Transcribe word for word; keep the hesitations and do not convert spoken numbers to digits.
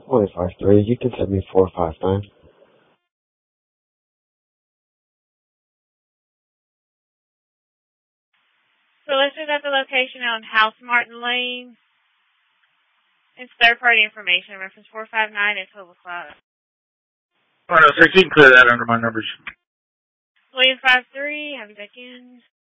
one five three. You can send me four five nine. So listed at the location on House Martin Lane. It's third-party information, reference four five nine at twelve o'clock. Oh, no, sir, you can clear that under my numbers. William five three, have a good weekend.